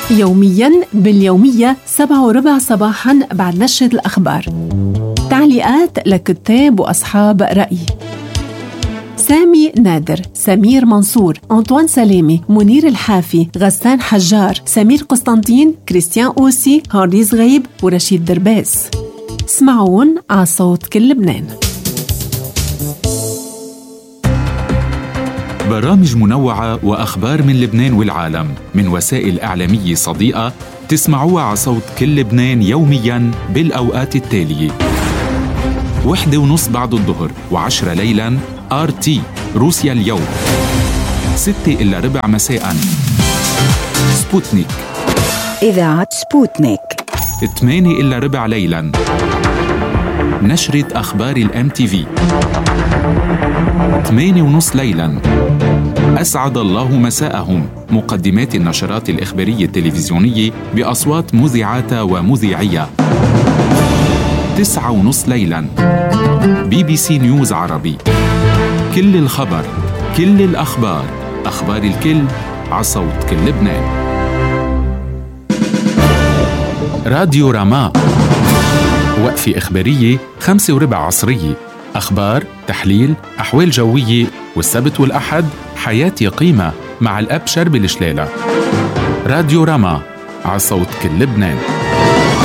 يومياً باليومية 7:15 صباحاً بعد نشرة الأخبار. تعليقات لكتاب وأصحاب رأي: سامي نادر، سمير منصور، أنطوان سلامي، منير الحافي، غسان حجار، سمير قسطنطين، كريستيان أوسي، هارديز غيب ورشيد درباس. اسمعون على صوت كل لبنان. برامج منوعة وأخبار من لبنان والعالم من وسائل إعلامية صديقة تسمعوها على صوت كل لبنان يومياً بالأوقات التالية: 1:30 بعد الظهر و10 ليلاً RT روسيا اليوم، 6:15 مساءً سبوتنيك إذاعة سبوتنيك، 8:15 ليلاً نشرة أخبار الMTV، 8:30 ليلاً أسعد الله مساءهم مقدمات النشرات الإخبارية التلفزيونية بأصوات مذيعات ومذيعية، 9:30 ليلاً BBC نيوز عربي، كل الخبر، كل الأخبار، أخبار الكل على صوت كل لبنان. راديو راما، وقفة إخبارية 5:15 عصرية، أخبار، تحليل، أحوال جوية، والسبت والأحد حياتي قيمة مع الأب شرب الشلالة. راديو راما على صوت كل لبنان.